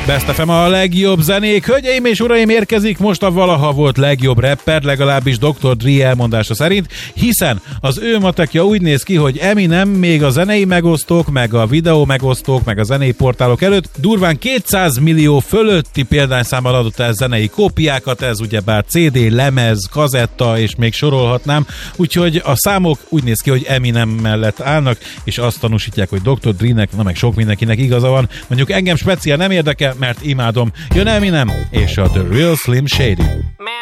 Best FM a legjobb zenék. Hölgyeim és uraim, érkezik most a valaha volt legjobb rapper, legalábbis Dr. Dre elmondása szerint, hiszen az ő matekja úgy néz ki, hogy Eminem még a zenei megosztók, meg a videó megosztók, meg a zenei portálok előtt durván 200 millió fölötti példányszámmal adott el zenei kópiákat, ez ugyebár CD, lemez, kazetta, és még sorolhatnám, úgyhogy a számok úgy néz ki, hogy Eminem mellett állnak, és azt tanúsítják, hogy Dr. Dre-nek, na meg sok mindenkinek igaza van. Mondjuk engem speciál nem érdekel, mert imádom. Jön Eminem és a The Real Slim Shady.